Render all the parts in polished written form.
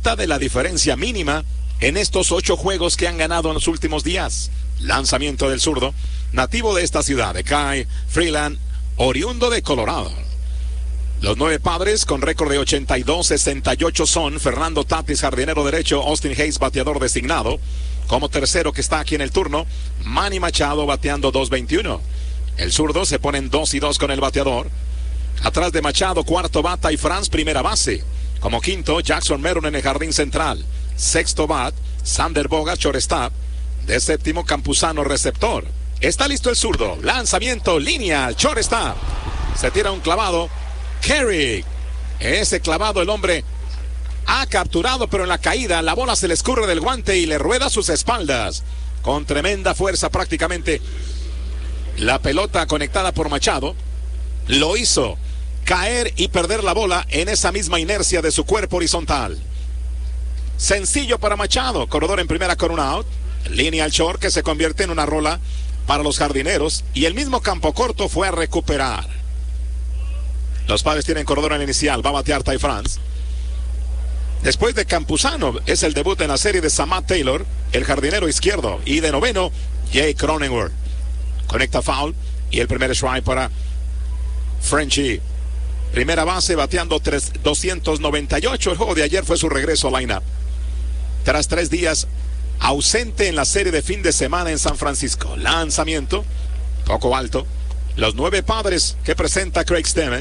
disfruta de la diferencia mínima en estos 8 juegos que han ganado en los últimos días. Lanzamiento del zurdo, nativo de esta ciudad, de Kyle Freeland, oriundo de Colorado. Los 9 padres con récord de 82-68 son Fernando Tatis, jardinero derecho; Austin Hayes, bateador designado. Como tercero, que está aquí en el turno, Manny Machado, bateando 2.21. El zurdo se ponen 2-2 con el bateador. Atrás de Machado, cuarto bat, Ty France, primera base. Como quinto, Jackson Meron en el jardín central. Sexto bat, Sander Bogaerts, shortstop. De séptimo, Campuzano, receptor. Está listo el zurdo. Lanzamiento, línea, shortstop. Se tira un clavado. Kerry. Ese clavado el hombre ha capturado, pero en la caída la bola se le escurre del guante y le rueda sus espaldas. Con tremenda fuerza prácticamente. La pelota conectada por Machado lo hizo caer y perder la bola en esa misma inercia de su cuerpo horizontal. Sencillo para Machado. Corredor en primera con un out. Línea al short, que se convierte en una rola para los jardineros. Y el mismo campo corto fue a recuperar. Los padres tienen corredor en inicial. Va a batear Ty France. Después de Campuzano, es el debut en la serie de Samad Taylor, el jardinero izquierdo. Y de noveno, Jay Cronenworth. Conecta foul. Y el primer strike para Frenchie. Primera base, bateando 298. El juego de ayer fue su regreso a line-up. Tras 3 días ausente en la serie de fin de semana en San Francisco. Lanzamiento, poco alto. Los 9 padres que presenta Craig Stammen: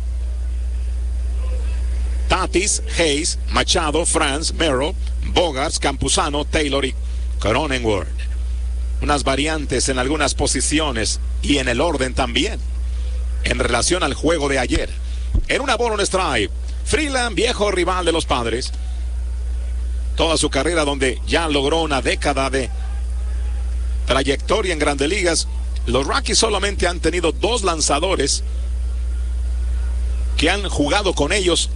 Tatis, Hayes, Machado, France, Merrill, Bogaerts, Campuzano, Taylor y Cronenworth. Unas variantes en algunas posiciones y en el orden también, en relación al juego de ayer. En una bola, un strike. Freeland, viejo rival de los padres. Toda su carrera, donde ya logró una década de trayectoria en Grandes Ligas, los Rockies solamente han tenido 2 lanzadores que han jugado con ellos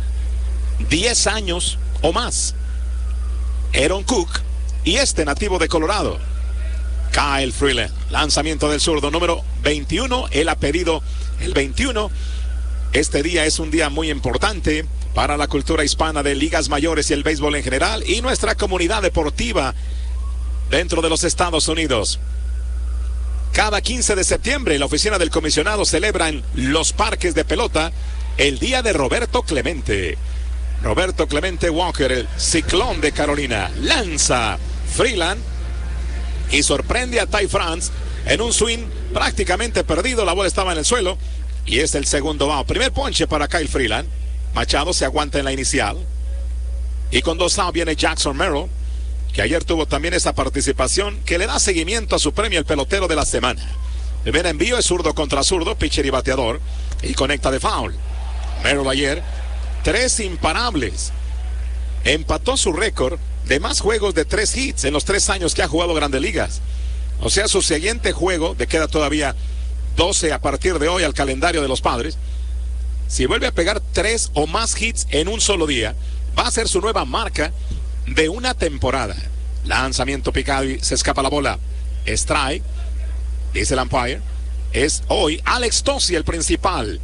10 años o más. Aaron Cook y este nativo de Colorado, Kyle Freeland. Lanzamiento del zurdo, número 21. Él ha pedido el 21. Este día es un día muy importante para la cultura hispana de ligas mayores y el béisbol en general, y nuestra comunidad deportiva dentro de los Estados Unidos. Cada 15 de septiembre la oficina del comisionado celebra en los parques de pelota el día de Roberto Clemente. Roberto Clemente Walker, el ciclón de Carolina. Lanza Freeland y sorprende a Ty France en un swing prácticamente perdido. La bola estaba en el suelo y es el segundo out. Primer ponche para Kyle Freeland. Machado se aguanta en la inicial. Y con 2 outs viene Jackson Merrill, que ayer tuvo también esa participación, que le da seguimiento a su premio, el pelotero de la semana. El primer envío es zurdo contra zurdo, pitcher y bateador, y conecta de foul. Merrill ayer, 3 imparables. Empató su récord de más juegos de 3 hits en los 3 años que ha jugado Grandes Ligas. O sea, su siguiente juego, le queda todavía 12 a partir de hoy al calendario de los padres. Si vuelve a pegar 3 o más hits en un solo día, va a ser su nueva marca de una temporada. Lanzamiento picado y se escapa la bola. Strike, dice el umpire. Es hoy Alex Tossi el principal.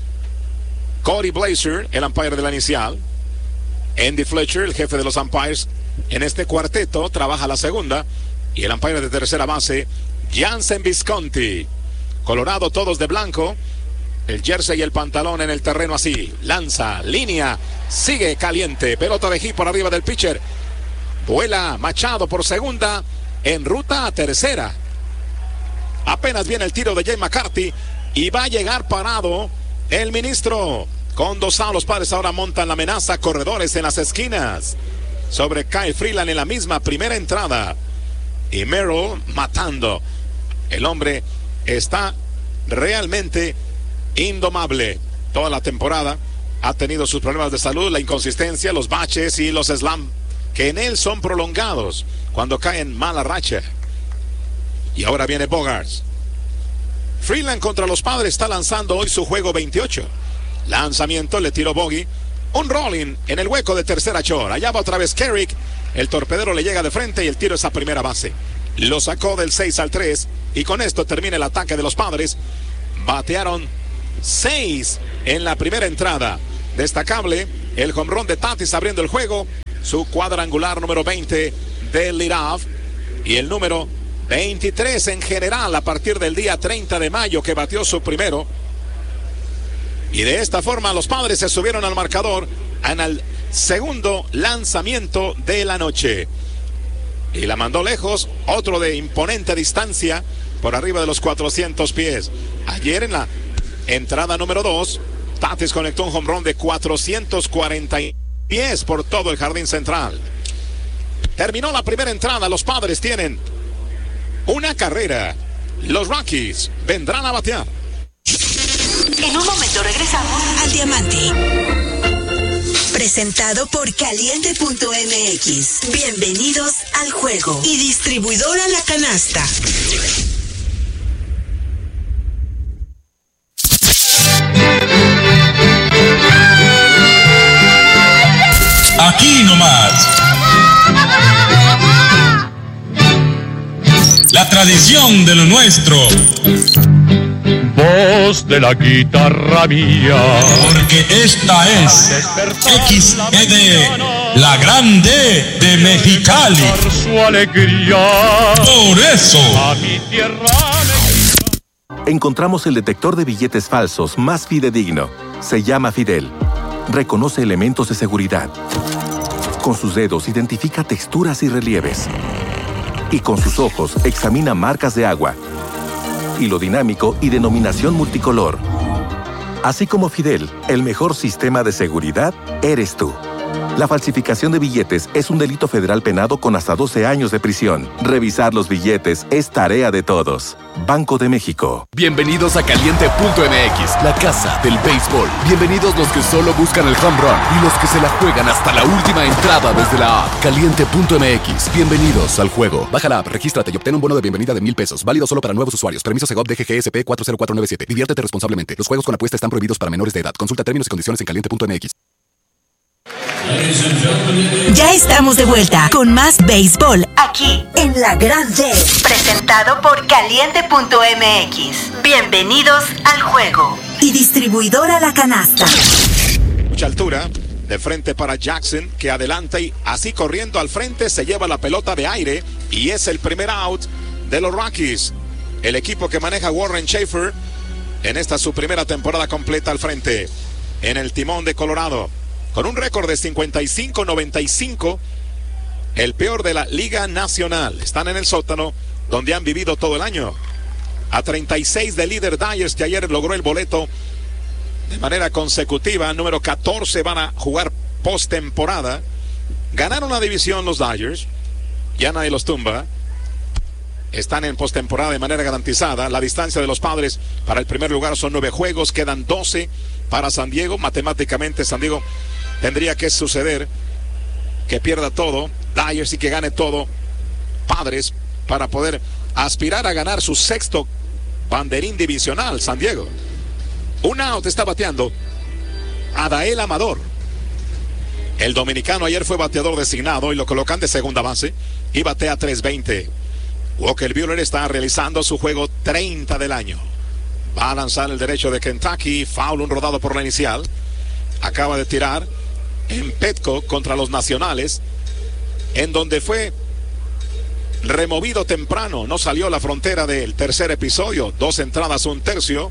Cody Blazer, el umpire de la inicial. Andy Fletcher, el jefe de los umpires en este cuarteto, trabaja la segunda. Y el umpire de tercera base, Jansen Visconti. Colorado, todos de blanco. El jersey y el pantalón en el terreno así. Lanza, línea, sigue caliente. Pelota de hit por arriba del pitcher. Vuela Machado por segunda, en ruta a tercera. Apenas viene el tiro de Jay McCarthy y va a llegar parado el ministro. Con 2 outs, los padres ahora montan la amenaza. Corredores en las esquinas sobre Kyle Freeland en la misma primera entrada. Y Merrill matando. El hombre está realmente indomable. Toda la temporada ha tenido sus problemas de salud, la inconsistencia, los baches y los slams que en él son prolongados cuando cae en mala racha. Y ahora viene Bogaerts. Freeland contra los padres está lanzando hoy su juego 28. Lanzamiento, le tiró Bogey. Un rolling en el hueco de tercera short. Allá va otra vez Kerrick. El torpedero le llega de frente y el tiro es a primera base. Lo sacó del 6-3 y con esto termina el ataque de los padres. Batearon 6 en la primera entrada. Destacable el jonrón de Tatis abriendo el juego. su cuadrangular número 20 del leadoff y el número 23 en general a partir del día 30 de mayo que batió su primero. Y de esta forma los Padres se subieron al marcador en el segundo lanzamiento de la noche. Y la mandó lejos, otro de imponente distancia por arriba de los 400 pies. Ayer en la entrada número 2, Tatis conectó un home run de 440 pies por todo el jardín central. Terminó la primera entrada, los Padres tienen una carrera. Los Rockies vendrán a batear. En un momento regresamos al Diamante. Presentado por Caliente.mx. Bienvenidos al juego. Y distribuidora La Canasta. Aquí nomás. La tradición de lo nuestro. Voz de la guitarra mía. Porque esta es XED, la grande de Mexicali. Su alegría. Por eso. A mi tierra. Encontramos el detector de billetes falsos más fidedigno. Se llama Fidel. Reconoce elementos de seguridad. Con sus dedos identifica texturas y relieves. Y con sus ojos examina marcas de agua, hilo dinámico y denominación multicolor. Así como Fidel, el mejor sistema de seguridad eres tú. La falsificación de billetes es un delito federal penado con hasta 12 años de prisión. Revisar los billetes es tarea de todos. Banco de México. Bienvenidos a Caliente.mx, la casa del béisbol. Bienvenidos los que solo buscan el home run y los que se la juegan hasta la última entrada desde la app. Caliente.mx, bienvenidos al juego. Baja la app, regístrate y obtén un bono de bienvenida de $1,000. Válido solo para nuevos usuarios. Permiso Segov DGGSP 40497. Diviértete responsablemente. Los juegos con apuesta están prohibidos para menores de edad. Consulta términos y condiciones en Caliente.mx. Ya estamos de vuelta con más béisbol aquí en La Grande. Presentado por Caliente.mx. Bienvenidos al juego. Y distribuidora La Canasta. Mucha altura, de frente para Jackson, que adelanta y así corriendo al frente se lleva la pelota de aire y es el primer out de los Rockies. El equipo que maneja Warren Schaefer en esta su primera temporada completa al frente en el timón de Colorado. Con un récord de 55-95, el peor de la Liga Nacional. Están en el sótano donde han vivido todo el año. A 36 del líder Dyers, que ayer logró el boleto de manera consecutiva. Número 14 van a jugar postemporada. Ganaron la división los Dyers. Ya nadie los tumba. Están en postemporada de manera garantizada. La distancia de los Padres para el primer lugar son 9 juegos. Quedan 12 para San Diego. Matemáticamente San Diego tendría que suceder que pierda todo, Dyers, y que gane todo Padres para poder aspirar a ganar su sexto banderín divisional. San Diego. Un out está bateando Adael Amador. El dominicano ayer fue bateador designado y lo colocan de segunda base y batea 320. Walker Buehler está realizando su juego 30 del año. Va a lanzar el derecho de Kentucky. Foul, un rodado por la inicial. Acaba de tirar en Petco contra los Nacionales, en donde fue removido temprano. No salió a la frontera del tercer episodio. 2 entradas, 1/3.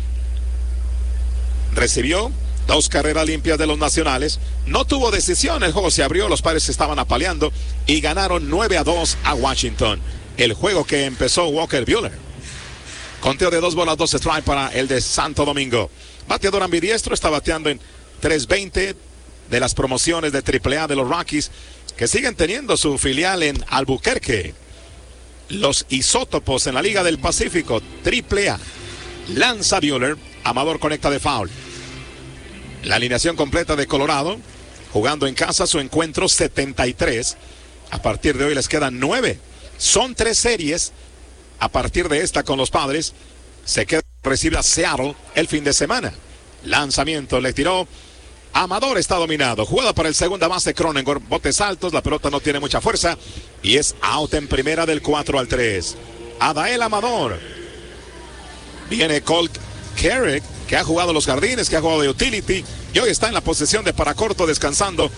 Recibió 2 carreras limpias de los Nacionales. No tuvo decisión. El juego se abrió. Los Padres se estaban apaleando y ganaron 9-2 a Washington. El juego que empezó Walker Buehler. Conteo de 2 bolas, 2 strikes para el de Santo Domingo. Bateador ambidiestro, está bateando en 320 de las promociones de AAA de los Rockies, que siguen teniendo su filial en Albuquerque. Los Isótopos en la Liga del Pacífico, AAA. Lanza Buehler, Amador conecta de foul. La alineación completa de Colorado, jugando en casa su encuentro 73. A partir de hoy les quedan 9. Son 3 series. A partir de esta con los Padres, se queda, recibe a Seattle el fin de semana. Lanzamiento, le tiró. Amador está dominado. Jugada para el segunda base, Cronenworth. Botes altos, la pelota no tiene mucha fuerza. Y es out en primera del 4-3. Adael Amador. Viene Colt Carrick, que ha jugado los jardines, que ha jugado de utility. Y hoy está en la posesión de para corto, descansando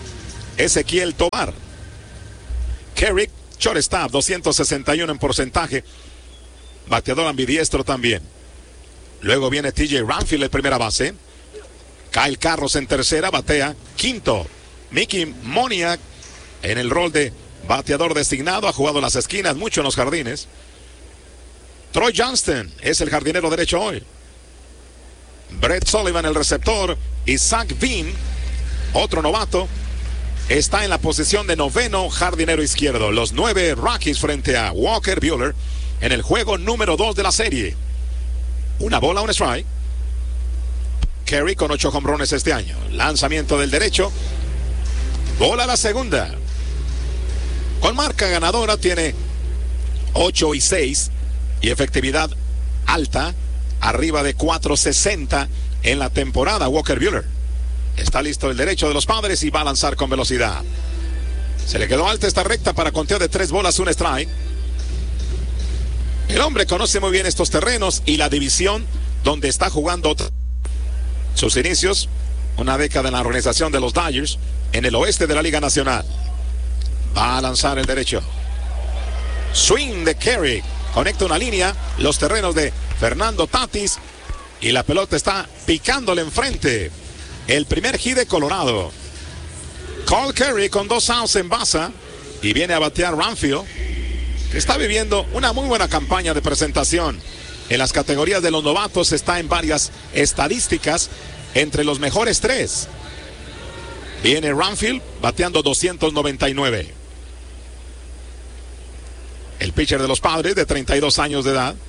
Ezequiel Tobar. Kerrick, shortstop, 261 en porcentaje. Bateador ambidiestro también. Luego viene TJ Ranfield en primera base. Kyle Carros en tercera, batea quinto. Mickey Moniak en el rol de bateador designado, ha jugado en las esquinas, mucho en los jardines. Troy Johnston es el jardinero derecho hoy. Brett Sullivan el receptor. Y Zach Veen, otro novato, está en la posición de noveno jardinero izquierdo. Los 9 Rockies frente a Walker Buehler en el juego número 2 de la serie. Una bola, un strike. Kerry con 8 jonrones este año. Lanzamiento del derecho. Bola a la segunda. Con marca ganadora tiene 8-6 y efectividad alta, arriba de 4.60 en la temporada. Walker Buehler. Está listo el derecho de los Padres y va a lanzar con velocidad. Se le quedó alta esta recta para conteo de 3 bolas, un strike. El hombre conoce muy bien estos terrenos y la división donde está jugando. Sus inicios, una década en la organización de los Dodgers en el oeste de la Liga Nacional. Va a lanzar el derecho. Swing de Kerry. Conecta una línea. Los terrenos de Fernando Tatis. Y la pelota está picándole enfrente. El primer hit de Colorado. Cole Kerry con 2 outs en base. Y viene a batear Ranfield, que está viviendo una muy buena campaña de presentación. En las categorías de los novatos está en varias estadísticas entre los mejores 3. Viene Ranfield bateando 299. El pitcher de los Padres, de 32 años de edad,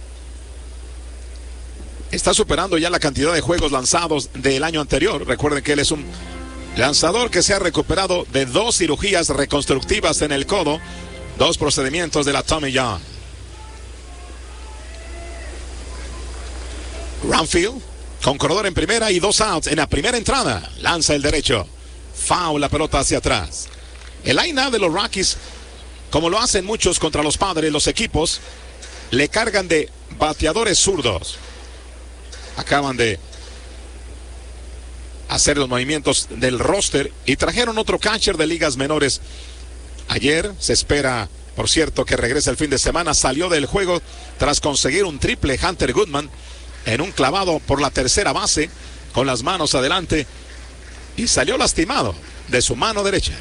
está superando ya la cantidad de juegos lanzados del año anterior. Recuerden que él es un lanzador que se ha recuperado de 2 cirugías reconstructivas en el codo, 2 procedimientos de la Tommy John. Ranfield con corredor en primera y 2 outs en la primera entrada. Lanza el derecho. Foul, la pelota hacia atrás. El line-up de los Rockies, como lo hacen muchos contra los Padres, los equipos le cargan de bateadores zurdos. Acaban de hacer los movimientos del roster y trajeron otro catcher de ligas menores. Ayer se espera, por cierto, que regrese el fin de semana. Salió del juego tras conseguir un triple Hunter Goodman en un clavado por la tercera base con las manos adelante y salió lastimado de su mano derecha.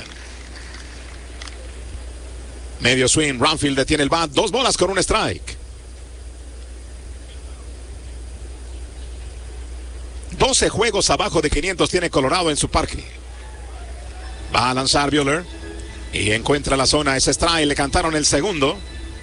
Medio swing, Ranfield detiene el bat, 2 bolas con un strike. 12 juegos abajo de 500 tiene Colorado en su parque. Va a lanzar Buehler y encuentra la zona, ese strike, le cantaron el segundo.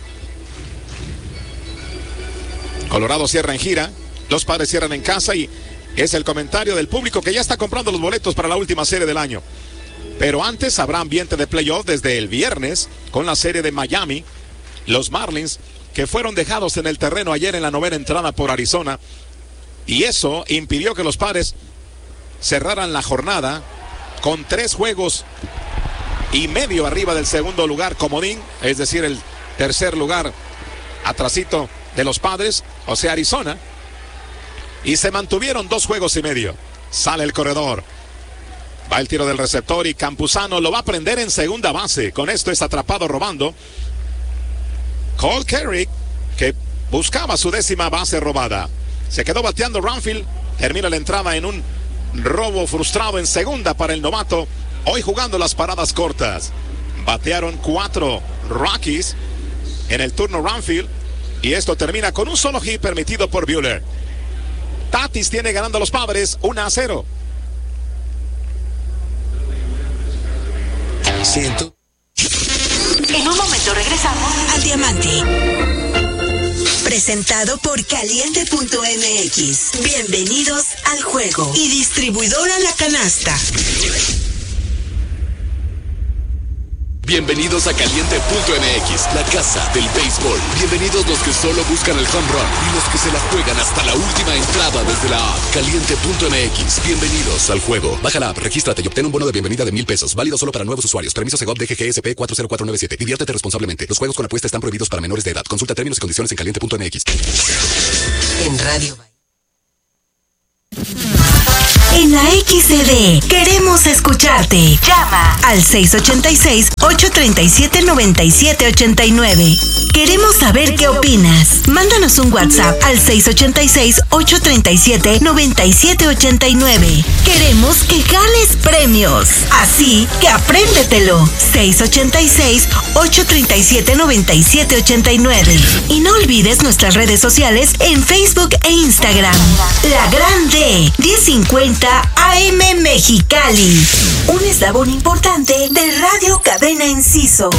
Colorado cierra en gira, los Padres cierran en casa y es el comentario del público que ya está comprando los boletos para la última serie del año. Pero antes habrá ambiente de playoff desde el viernes con la serie de Miami. Los Marlins, que fueron dejados en el terreno ayer en la novena entrada por Arizona. Y eso impidió que los Padres cerraran la jornada con 3 juegos y medio arriba del segundo lugar comodín. Es decir, el tercer lugar atrasito de los Padres, o sea, Arizona. Y se mantuvieron 2 juegos y medio. Sale el corredor. Va el tiro del receptor y Campuzano lo va a prender en segunda base. Con esto es atrapado robando Cole Kerry, que buscaba su 10ª base robada. Se quedó bateando Ranfield. Termina la entrada en un robo frustrado en segunda para el novato. Hoy jugando las paradas cortas. Batearon 4 Rockies en el turno Ranfield. Y esto termina con un solo hit permitido por Buehler. Tatis tiene ganando a los Padres 1-0. Siento. En un momento regresamos al Diamante. Presentado por Caliente.mx. Bienvenidos al juego. Y distribuidora La Canasta. Bienvenidos a Caliente.mx, la casa del béisbol. Bienvenidos los que solo buscan el home run y los que se la juegan hasta la última entrada desde la app. Caliente.mx, bienvenidos al juego. Baja la app, regístrate y obtén un bono de bienvenida de $1,000. Válido solo para nuevos usuarios. Permiso Segov DGGSP 40497. Diviértete responsablemente. Los juegos con apuesta están prohibidos para menores de edad. Consulta términos y condiciones en Caliente.mx. En Radio En la XCD queremos escucharte. Llama al 686-837-9789. Queremos saber qué opinas. Mándanos un WhatsApp al 686-837-9789. Queremos que ganes premios. Así que apréndetelo. 686-837-9789. Y no olvides nuestras redes sociales en Facebook e Instagram. La Gran D, 1050 AM Mexicali. Un eslabón importante de Radio Cadena Enciso.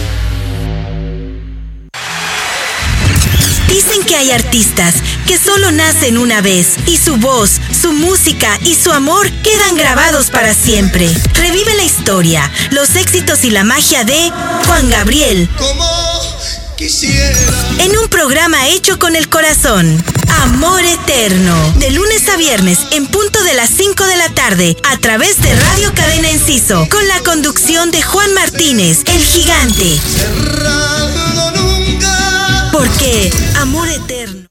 Dicen que hay artistas que solo nacen una vez y su voz, su música y su amor quedan grabados para siempre. Revive la historia, los éxitos y la magia de Juan Gabriel. Como quisiera. En un programa hecho con el corazón. Amor Eterno. De lunes a viernes en punto de las 5 de la tarde a través de Radio Cadena Enciso. Con la conducción de Juan Martínez, el gigante. Porque Amor Eterno.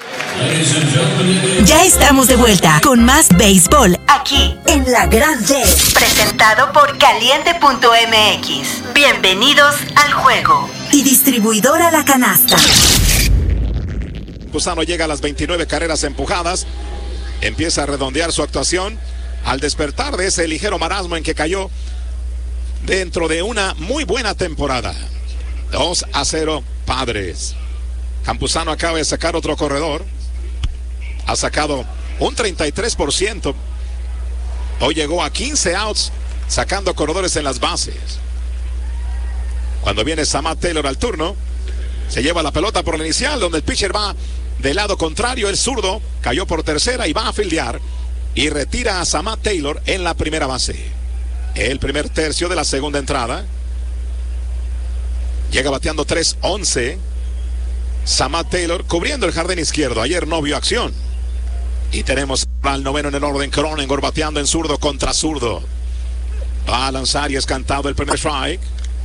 Ya estamos de vuelta con más béisbol aquí en La Gran D, presentado por Caliente.mx. Bienvenidos al juego. Y distribuidora La Canasta. Campuzano llega a las 29 carreras empujadas, empieza a redondear su actuación al despertar de ese ligero marasmo en que cayó dentro de una muy buena temporada. 2-0 Padres. Campuzano acaba de sacar otro corredor. Ha sacado un 33%. Hoy llegó a 15 outs sacando corredores en las bases. Cuando viene Samad Taylor al turno, se lleva la pelota por la inicial, donde el pitcher va del lado contrario, el zurdo cayó por tercera y va a fildear y retira a Samad Taylor en la primera base. El primer tercio de la segunda entrada. Llega bateando 3-11 Samad Taylor cubriendo el jardín izquierdo. Ayer no vio acción. Y tenemos al noveno en el orden, Cronenworth bateando en zurdo contra zurdo. Va a lanzar y es cantado el primer strike.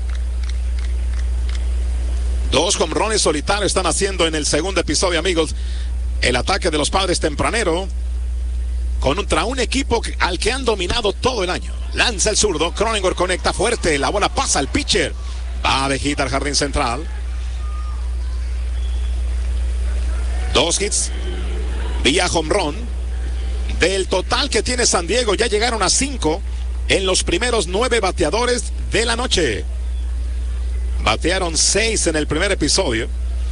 2 jonrones solitarios están haciendo en el segundo episodio, amigos. El ataque de los Padres tempranero contra un equipo al que han dominado todo el año. Lanza el zurdo, Cronenworth conecta fuerte, la bola pasa al pitcher. Va de hit al jardín central. 2 hits vía home run. Del total que tiene San Diego, ya llegaron a 5 en los primeros 9 bateadores de la noche. Batearon 6 en el primer episodio.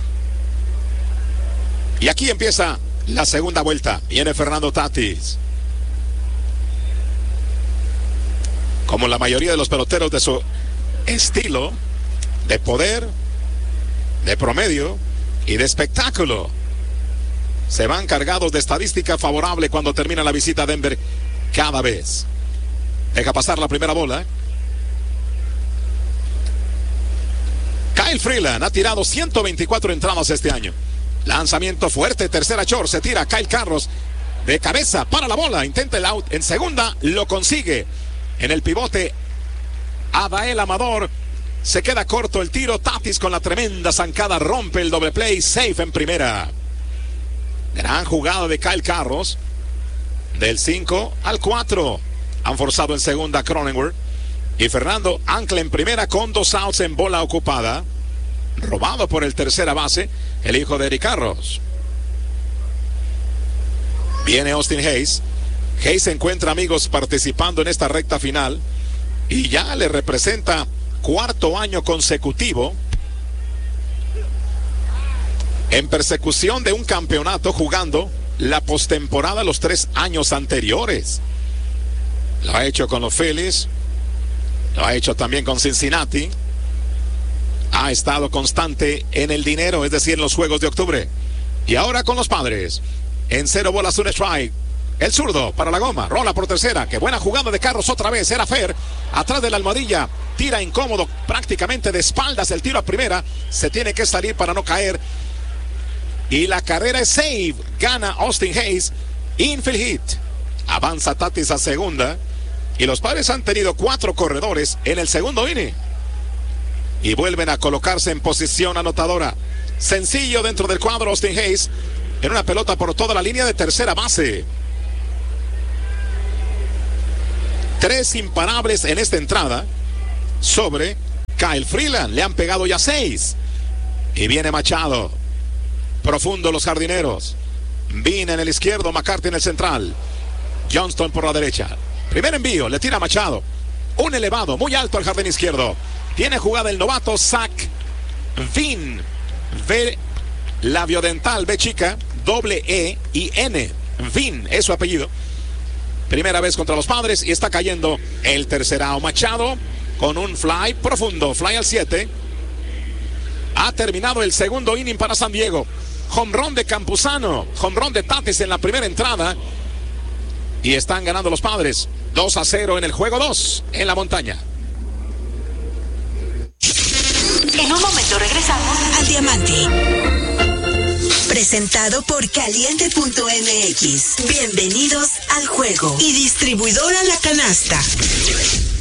Y aquí empieza la segunda vuelta. Viene Fernando Tatis. Como la mayoría de los peloteros de su estilo, de poder, de promedio y de espectáculo, se van cargados de estadística favorable cuando termina la visita a Denver cada vez. Deja pasar la primera bola. Kyle Freeland ha tirado 124 entradas este año. Lanzamiento fuerte, tercera short, se tira Kyle Carros de cabeza para la bola, intenta el out en segunda, lo consigue. En el pivote, Adael Amador, se queda corto el tiro. Tatis con la tremenda zancada rompe el doble play, safe en primera. Gran jugada de Kyle Carros. Del 5 al 4. Han forzado en segunda Cronenworth. Y Fernando ancla en primera con 2 outs en bola ocupada. Robado por el tercera base, el hijo de Eric Carros. Viene Austin Hayes. Hayes se encuentra, amigos, participando en esta recta final. Y ya le representa 4º año consecutivo en persecución de un campeonato, jugando la postemporada los 3 años anteriores. Lo ha hecho con los Phillies. Lo ha hecho también con Cincinnati. Ha estado constante en el dinero, es decir, en los juegos de octubre. Y ahora con los Padres. En 0 bolas, 1 strike. El zurdo para la goma. Rola por tercera. Qué buena jugada de Carros otra vez. Era fair. Atrás de la almohadilla. Tira incómodo, prácticamente de espaldas el tiro a primera. Se tiene que salir para no caer. Y la carrera es save. Gana Austin Hayes. Infield hit. Avanza Tatis a segunda. Y los Padres han tenido 4 corredores en el segundo inning. Y vuelven a colocarse en posición anotadora. Sencillo dentro del cuadro Austin Hayes. En una pelota por toda la línea de tercera base. 3 imparables en esta entrada sobre Kyle Freeland. Le han pegado ya 6. Y viene Machado. Profundo los jardineros. Vina en el izquierdo, McCarthy en el central. Johnston por la derecha. Primer envío, le tira Machado. Un elevado, muy alto al jardín izquierdo. Tiene jugada el novato Zach Vin. V labiodental, B chica, doble E y N. Vin es su apellido. Primera vez contra los Padres y está cayendo el tercer out. Machado con un fly profundo, fly al 7. Ha terminado el segundo inning para San Diego. Home run de Campuzano, home run de Tatis en la primera entrada. Y están ganando los Padres 2-0 en el juego 2 en la montaña. En un momento regresamos al Diamante. Presentado por Caliente.mx. Bienvenidos al juego. Y distribuidora La Canasta.